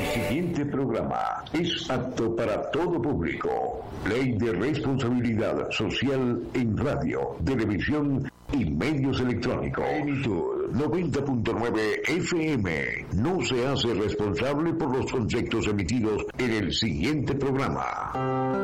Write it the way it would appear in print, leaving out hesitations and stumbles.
siguiente programa es apto para todo público. Ley de responsabilidad social en radio, televisión y medios electrónicos. Plenitud 90.9 FM no se hace responsable por los conceptos emitidos en el siguiente programa.